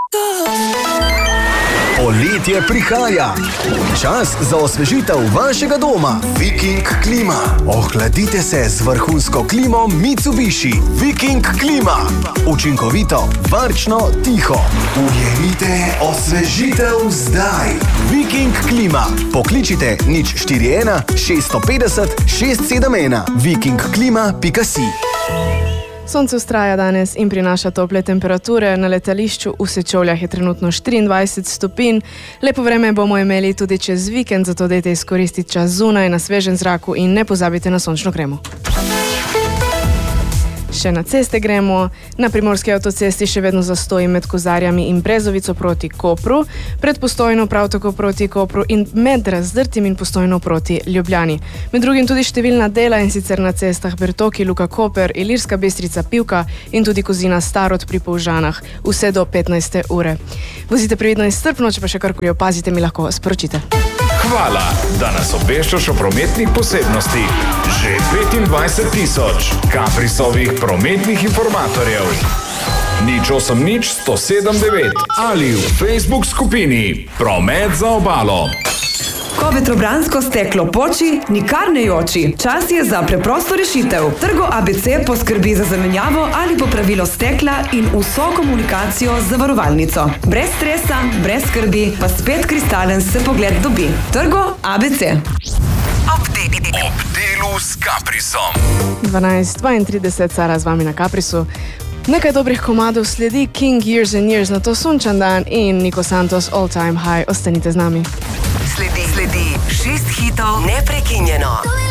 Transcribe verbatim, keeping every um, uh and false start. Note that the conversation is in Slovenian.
Poletje prihaja. Čas za osvežitev vašega doma. Viking klima. Ohladite se z vrhunsko klimo Mitsubishi. Viking klima. Učinkovito, varčno, tiho. Ujemite osvežitev zdaj. Viking klima. Pokličite nič štiri ena šest petdeset šest sedem ena. viking klima pika si. Sonce vztraja danes in prinaša tople temperature. Na letališču v Sečovljah je trenutno štiriindvajset stopinj. Lepo vreme bomo imeli tudi čez vikend, zato dajte izkoristiti čas zunaj na svežem zraku in ne pozabite na sončno kremo. Še na ceste gremo. Na primorski avtocesti še vedno zastoji med Kozarjami in Brezovico proti Kopru, pred Postojno prav tako proti Kopru in med Razdrtim in Postojno proti Ljubljani. Med drugim tudi številna dela, in sicer na cestah Bertoki, Luka Koper, Ilirska Bistrica, Pivka in tudi Kozina Starod pri Polžanah, vse do petnajste ure. Vozite previdno in strpno, če pa še karkoli opazite, mi lahko sporočite. Hvala, da nas obveščaš o prometnih posebnostih. Že petindvajset tisoč Caprisovih prometnih informatorjev. Nič osem nič sto sedem devet ali v Facebook skupini Promet za obalo. Ko vetrobransko steklo poči, nikar ne joči. Čas je za preprosto rešitev. Trgo A B C poskrbi za zamenjavo ali popravilo stekla in vso komunikacijo z zavarovalnico. Brez stresa, brez skrbi, pa spet kristalen se pogled dobi. Trgo A B C. Ob delu s Caprisom. dvanajst dvaintrideset, Sara z vami na Caprisu. Nekaj dobrih komadov sledi, King Years and Years na to sončan dan in Nico Santos All Time High. Ostanite z nami. Sledi, sledi šest hitov neprekinjeno.